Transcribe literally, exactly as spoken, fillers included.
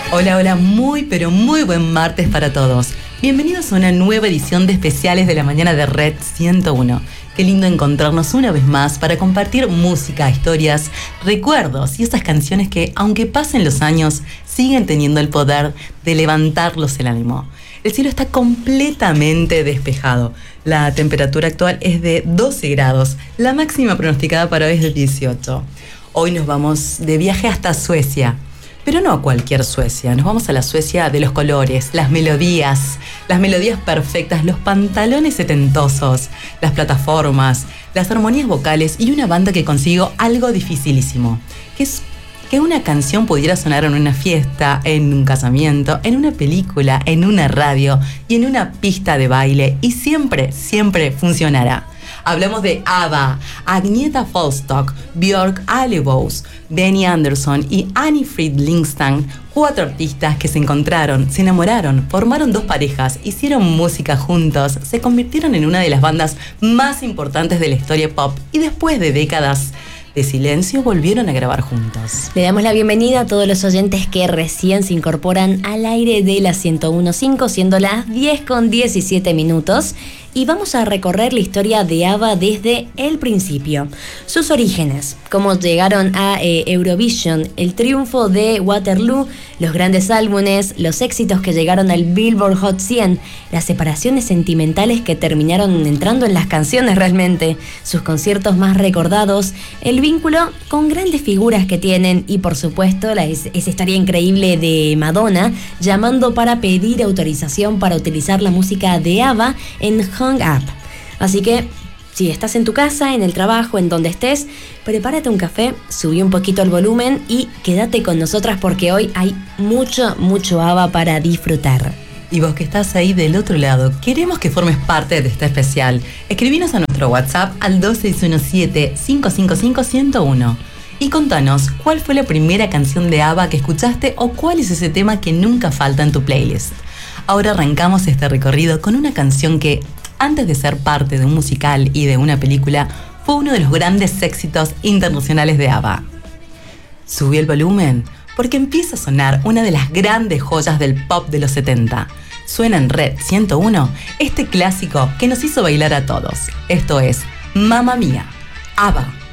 Hola, hola, muy pero muy buen martes para todos. Bienvenidos a una nueva edición de especiales de la mañana de Red ciento uno. Qué lindo encontrarnos una vez más para compartir música, historias, recuerdos y esas canciones que, aunque pasen los años, siguen teniendo el poder de levantarlos el ánimo. El cielo está completamente despejado. La temperatura actual es de doce grados. La máxima pronosticada para hoy es de dieciocho. Hoy nos vamos de viaje hasta Suecia. Pero no a cualquier Suecia, nos vamos a la Suecia de los colores, las melodías, las melodías perfectas, los pantalones setentosos, las plataformas, las armonías vocales y una banda que consiguió algo dificilísimo, que es que una canción pudiera sonar en una fiesta, en un casamiento, en una película, en una radio y en una pista de baile y siempre, siempre funcionará. Hablamos de ABBA, Agnetha Faltskog, Björk Ulvaeus, Benny Andersson y Anni-Frid Lindstad, cuatro artistas que se encontraron, se enamoraron, formaron dos parejas, hicieron música juntos, se convirtieron en una de las bandas más importantes de la historia pop y después de décadas de silencio volvieron a grabar juntos. Le damos la bienvenida a todos los oyentes que recién se incorporan al aire de la ciento uno punto cinco, siendo las diez con diecisiete minutos. Y vamos a recorrer la historia de ABBA desde el principio. Sus orígenes, cómo llegaron a eh, Eurovision, el triunfo de Waterloo, los grandes álbumes, los éxitos que llegaron al Billboard Hot cien, las separaciones sentimentales que terminaron entrando en las canciones realmente, sus conciertos más recordados, el vínculo con grandes figuras que tienen y por supuesto la, esa historia increíble de Madonna llamando para pedir autorización para utilizar la música de ABBA en Hung Up. Así que si estás en tu casa, en el trabajo, en donde estés, prepárate un café, subí un poquito el volumen y quédate con nosotras porque hoy hay mucho, mucho ABBA para disfrutar. Y vos que estás ahí del otro lado, queremos que formes parte de este especial. Escribinos a nuestro WhatsApp al dos seis uno siete, cinco cinco cinco, uno cero uno y contanos cuál fue la primera canción de ABBA que escuchaste o cuál es ese tema que nunca falta en tu playlist. Ahora arrancamos este recorrido con una canción que, antes de ser parte de un musical y de una película, fue uno de los grandes éxitos internacionales de ABBA. Subí el volumen porque empieza a sonar una de las grandes joyas del pop de los setenta. Suena en Red ciento uno este clásico que nos hizo bailar a todos. Esto es Mamma Mía, ABBA.